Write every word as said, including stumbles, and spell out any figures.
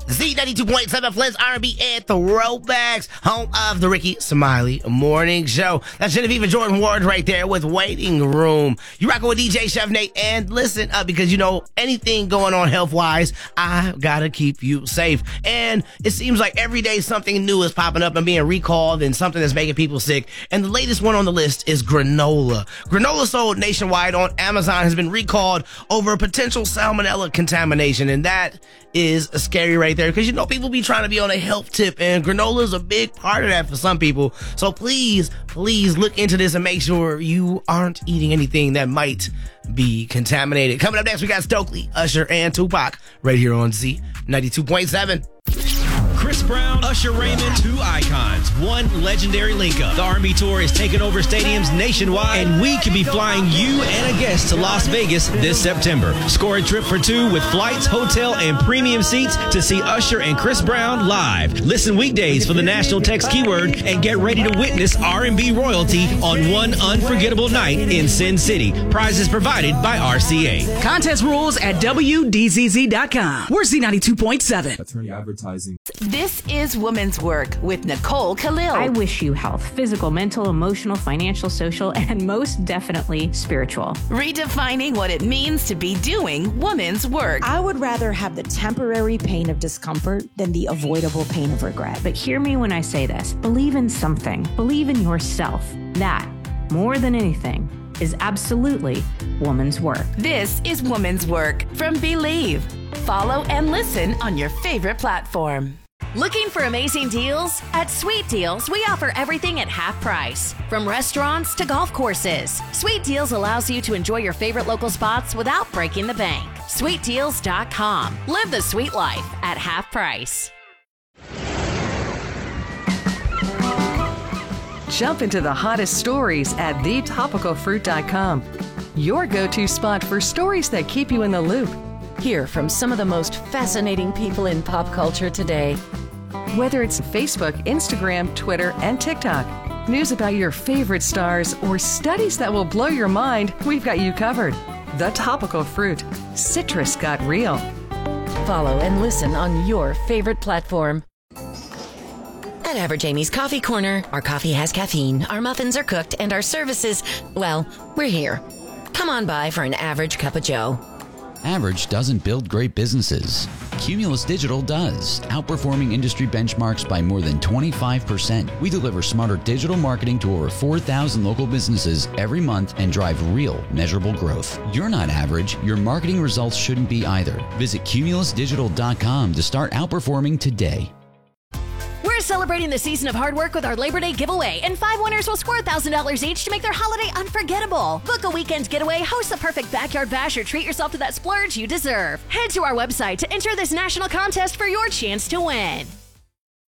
Z ninety-two point seven, Flint's R and B and Throwbacks, home of the Ricky Smiley Morning Show. That's Genevieve Jordan Ward right there with Waiting Room. You rockin' with D J Chef Nate, and listen up because, you know, anything going on health-wise, I gotta keep you safe. And it seems like every day something new is popping up and being recalled and something that's making people sick. And the latest one on the list is granola. Granola sold nationwide on Amazon has been recalled over a potential salmonella contamination, and that is scary right there because, you know, people be trying to be on a health tip, and granola is a big part of that for some people. So please, please look into this and make sure you aren't eating anything that might be contaminated. Coming up next, we got Stokely, Usher, and Tupac right here on Z ninety-two point seven. Chris Brown, Usher Raymond, two icons, one legendary link-up. The R and B Tour is taking over stadiums nationwide, and we could be flying you and a guest to Las Vegas this September. Score a trip for two with flights, hotel, and premium seats to see Usher and Chris Brown live. Listen weekdays for the national text keyword and get ready to witness R and B royalty on one unforgettable night in Sin City. Prizes provided by R C A. Contest rules at W D Z Z dot com. We're Z ninety-two point seven. Attorney advertising. This is Women's Work with Nicole Khalil. I wish you health, physical, mental, emotional, financial, social, and most definitely spiritual. Redefining what it means to be doing women's work. I would rather have the temporary pain of discomfort than the avoidable pain of regret. But hear me when I say this. Believe in something. Believe in yourself. That, more than anything, is absolutely woman's work. This is Woman's Work from Believe. Follow and listen on your favorite platform. Looking for amazing deals? At Sweet Deals, we offer everything at half price. From restaurants to golf courses, Sweet Deals allows you to enjoy your favorite local spots without breaking the bank. sweet deals dot com. Live the sweet life at half price. Jump into the hottest stories at the topical fruit dot com. Your go-to spot for stories that keep you in the loop. Hear from some of the most fascinating people in pop culture today. Whether it's Facebook, Instagram, Twitter, and TikTok, news about your favorite stars, or studies that will blow your mind, we've got you covered. The Topical Fruit. Citrus got real. Follow and listen on your favorite platform. At Average Amy's Coffee Corner, our coffee has caffeine, our muffins are cooked, and our services, well, we're here. Come on by for an average cup of joe. Average doesn't build great businesses. Cumulus Digital does, outperforming industry benchmarks by more than twenty-five percent. We deliver smarter digital marketing to over four thousand local businesses every month and drive real, measurable growth. You're not average. Your marketing results shouldn't be either. Visit cumulus digital dot com to start outperforming today. We're celebrating the season of hard work with our Labor Day giveaway, and five winners will score one thousand dollars each to make their holiday unforgettable. Book a weekend getaway, host the perfect backyard bash, or treat yourself to that splurge you deserve. Head to our website to enter this national contest for your chance to win.